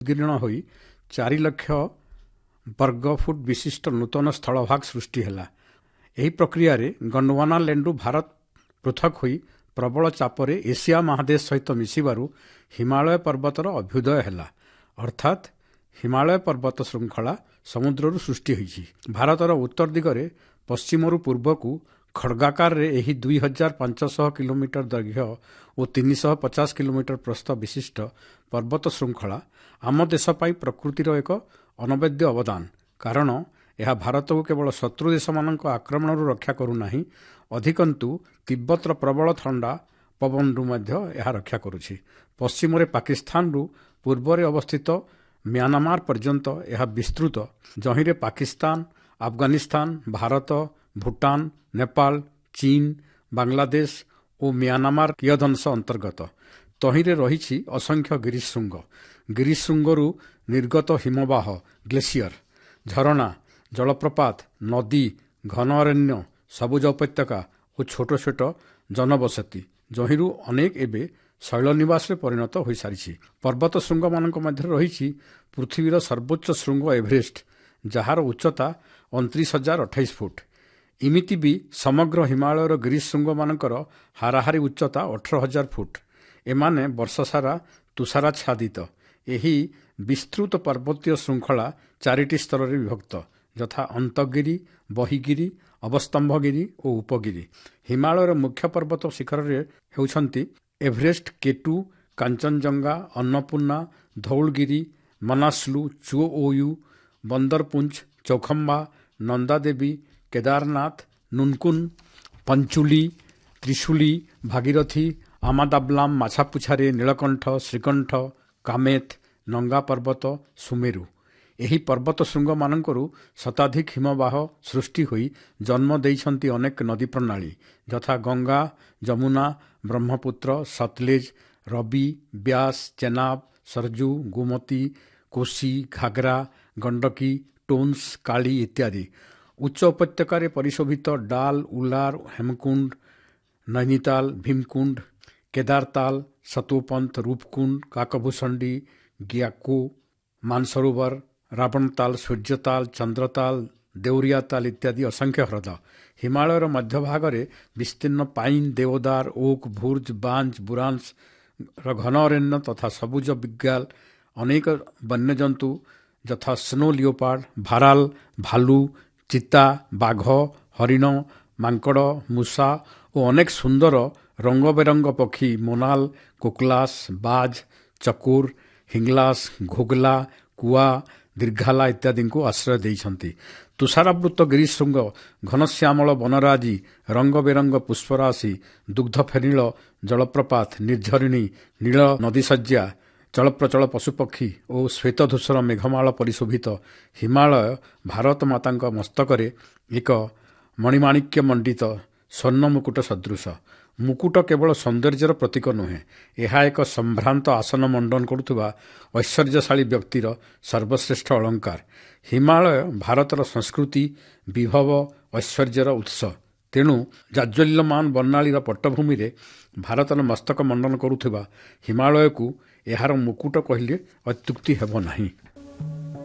ବିସ୍ତୀର୍ଣ୍ଣ ହୋଇ 4,00,000 ବର୍ଗଫୁଟ ବିଶିଷ୍ଟ ନୂତନ ସ୍ଥଳଭାଗ ସୃଷ୍ଟି ହେଲା। ଏହି ପ୍ରକ୍ରିୟାରେ ଗଣ୍ଡୱାନା ଲ୍ୟାଣ୍ଡରୁ ଭାରତ ପୃଥକ ହୋଇ ପ୍ରବଳ ଚାପରେ ଏସିଆ ମହାଦେଶ ସହିତ ମିଶିବାରୁ ହିମାଳୟ ପର୍ବତର ଅଭ୍ୟୁଦୟ ହେଲା। ଅର୍ଥାତ୍ ହିମାଳୟ ପର୍ବତ ଶୃଙ୍ଖଳା ସମୁଦ୍ରରୁ ସୃଷ୍ଟି ହୋଇଛି। ଭାରତର ଉତ୍ତର ଦିଗରେ ପଶ୍ଚିମରୁ ପୂର୍ବକୁ ଖଡ଼ଗାକାରରେ ଏହି 2,500 କିଲୋମିଟର ଦୈର୍ଘ୍ୟ ଓ 350 କିଲୋମିଟର ପ୍ରସ୍ଥ ବିଶିଷ୍ଟ ପର୍ବତ ଶୃଙ୍ଖଳା ଆମ ଦେଶ ପାଇଁ ପ୍ରକୃତିର ଏକ ଅନବଦ୍ୟ ଅବଦାନ। କାରଣ ଏହା ଭାରତକୁ କେବଳ ଶତ୍ରୁ ଦେଶମାନଙ୍କ ଆକ୍ରମଣରୁ ରକ୍ଷା କରୁନାହିଁ, ଅଧିକନ୍ତୁ ତିବ୍ବତର ପ୍ରବଳ ଥଣ୍ଡା ପବନରୁ ମଧ୍ୟ ଏହା ରକ୍ଷା କରୁଛି। ପଶ୍ଚିମରେ ପାକିସ୍ତାନରୁ ପୂର୍ବରେ ଅବସ୍ଥିତ ମ୍ୟାନମାର ପର୍ଯ୍ୟନ୍ତ ଏହା ବିସ୍ତୃତ, ଯହିଁରେ ପାକିସ୍ତାନ, ଆଫଗାନିସ୍ତାନ, ଭାରତ, ଭୁଟାନ, ନେପାଳ, ଚୀନ, ବାଂଲାଦେଶ ଓ ମ୍ୟାନମାର କିୟଦଂଶ ଅନ୍ତର୍ଗତ। ତହିଁରେ ରହିଛି ଅସଂଖ୍ୟ ଗିରିଶୃଙ୍ଗ। ଗିରିଶୃଙ୍ଗରୁ ନିର୍ଗତ ହିମବାହ, ଗ୍ଲେସିୟର, ଝରଣା, ଜଳପ୍ରପାତ, ନଦୀ, ଘନ ଅରଣ୍ୟ, ସବୁଜ ଉପତ୍ୟକା ଓ ଛୋଟ ଛୋଟ ଜନବସତି, ଯହିଁରୁ ଅନେକ ଏବେ ଶୈଳନିବାସରେ ପରିଣତ ହୋଇସାରିଛି। ପର୍ବତ ଶୃଙ୍ଗମାନଙ୍କ ମଧ୍ୟରେ ରହିଛି ପୃଥିବୀର ସର୍ବୋଚ୍ଚ ଶୃଙ୍ଗ ଏଭରେଷ୍ଟ, ଯାହାର ଉଚ୍ଚତା 29,028 ଫୁଟ। ଏମିତି ବି ସମଗ୍ର ହିମାଳୟର ଗିରିଶୃଙ୍ଗମାନଙ୍କର ହାରାହାରି ଉଚ୍ଚତା 18,000 ଫୁଟ। ଏମାନେ ବର୍ଷସାରା ତୁଷାରାଚ୍ଛାଦିତ। ଏହି ବିସ୍ତୃତ ପର୍ବତୀୟ ଶୃଙ୍ଖଳା 4ଟି ସ୍ତରରେ ବିଭକ୍ତ, ଯଥା ଅନ୍ତଗିରି, ବହିଗିରି, ଅବସ୍ତମ୍ଭଗିରି ଓ ଉପଗିରି। ହିମାଳୟର ମୁଖ୍ୟ ପର୍ବତ ଶିଖରରେ ହେଉଛନ୍ତି ଏଭରେଷ୍ଟ, କେଟୁ, କାଞ୍ଚନଜଙ୍ଗା, ଅନ୍ନପୂର୍ଣ୍ଣା, ଧଉଳଗିରି, ମନାସ୍ଲୁ, ଚୁଓୟୁ, ବନ୍ଦରପୁଞ୍ଜ, ଚୌଖମ୍ବା, ନନ୍ଦାଦେବୀ, କେଦାରନାଥ, ନୁନକୁନ, ପଞ୍ଚୁଲି, ତ୍ରିଶୁଲି, ଭାଗୀରଥୀ, ଆମଦାବଲାମ, ମାଛାପୁଛାରେ, ନୀଳକଣ୍ଠ, ଶ୍ରୀକଣ୍ଠ, କାମେତ, ନଙ୍ଗା ପର୍ବତ, ସୁମେରୁ। ଏହି ପର୍ବତ ଶୃଙ୍ଗମାନଙ୍କରୁ ଶତାଧିକ ହିମବାହ ସୃଷ୍ଟି ହୋଇ ଜନ୍ମ ଦେଇଛନ୍ତି ଅନେକ ନଦୀ ପ୍ରଣାଳୀ, ଯଥା ଗଙ୍ଗା, ଯମୁନା, ବ୍ରହ୍ମପୁତ୍ର, ସତଲେଜ, ରବି, ବ୍ୟାସ, ଚେନାବ, ସରଜୁ, ଗୋମତୀ, କୋଶି, ଘାଘରା, ଗଣ୍ଡକୀ, ଟୋନ୍ସ, କାଳି ଇତ୍ୟାଦି। ଉଚ୍ଚ ଉପତ୍ୟକାରେ ପରିଶୋଭିତ ଡାଲ, ଉଲାର, ହେମକୁଣ୍ଡ, ନୈନିତାଲ, ଭୀମକୁଣ୍ଡ, କେଦାରତାଲ, ସତୋପନ୍ତ, ରୂପକୁଣ୍ଡ, କାକଭୂଷଣ୍ଡୀ, ଗ୍ୟାକୋ, ମାନସରୋବର, ରାବଣତାଲ, ସୂର୍ଯ୍ୟତାଲ, ଚନ୍ଦ୍ରତାଲ, ଦେଉରିଆତାଲ ଇତ୍ୟାଦି ଅସଂଖ୍ୟ ହ୍ରଦ। ହିମାଳୟର ମଧ୍ୟଭାଗରେ ବିସ୍ତୀର୍ଣ୍ଣ ପାଇନ, ଦେଓଦାର, ଓକ୍, ଭୁର୍ଜ, ବାଞ୍ଜ, ବୁରାନ୍ସର ଘନ ଅରଣ୍ୟ ତଥା ସବୁଜ ବିଗାଲ। ଅନେକ ବନ୍ୟଜନ୍ତୁ ଯଥା ସ୍ନୋ ଲିଓପାର୍ଡ, ଭାରାଲ, ଭାଲୁ, ଚିତା, ବାଘ, ହରିଣ, ମାଙ୍କଡ଼, ମୂଷା ଓ ଅନେକ ସୁନ୍ଦର ରଙ୍ଗବେରଙ୍ଗ ପକ୍ଷୀ ମୋନାଲ, କୋକଲାସ, ବାଜ, ଚକୋର, ହିଙ୍ଗଲାସ, ଘୋଗଲା, କୁଆ, ଦୀର୍ଘାଲା ଇତ୍ୟାଦିଙ୍କୁ ଆଶ୍ରୟ ଦେଇଛନ୍ତି। ତୁଷାରାବୃତ ଗିରିଶୃଙ୍ଗ, ଘନଶ୍ୟାମଳ ବନରାଜି, ରଙ୍ଗବେରଙ୍ଗ ପୁଷ୍ପରାଶି, ଦୁଗ୍ଧଫେନିଳ ଜଳପ୍ରପାତ, ନିର୍ଝରିଣୀ, ନୀଳ ନଦୀଶଯ୍ୟା, ଚଳପ୍ରଚଳ ପଶୁପକ୍ଷୀ ଓ ଶ୍ୱେତଧୂସର ମେଘମାଳ ପରିଶୋଭିତ ହିମାଳୟ ଭାରତ ମାତାଙ୍କ ମସ୍ତକରେ ଏକ ମଣିମାଣିକ୍ୟ ମଣ୍ଡିତ ସ୍ୱର୍ଣ୍ଣ ମୁକୁଟ ସଦୃଶ। ମୁକୁଟ କେବଳ ସୌନ୍ଦର୍ଯ୍ୟର ପ୍ରତୀକ ନୁହେଁ, ଏହା ଏକ ସମ୍ଭ୍ରାନ୍ତ ଆସନ ମଣ୍ଡନ କରୁଥିବା ଐଶ୍ୱର୍ଯ୍ୟଶାଳୀ ବ୍ୟକ୍ତିର ସର୍ବଶ୍ରେଷ୍ଠ ଅଳଙ୍କାର। ହିମାଳୟ ଭାରତର ସଂସ୍କୃତି, ବିଭବ, ଐଶ୍ୱର୍ଯ୍ୟର ଉତ୍ସ। ତେଣୁ ଜାଜ୍ୱଲ୍ୟମାନ ବର୍ଣ୍ଣାଳୀର ପଟ୍ଟଭୂମିରେ ଭାରତର ମସ୍ତକ ମଣ୍ଡନ କରୁଥିବା ହିମାଳୟକୁ ଏହାର ମୁକୁଟ କହିଲେ ଅତ୍ୟୁକ୍ତି ହେବ ନାହିଁ।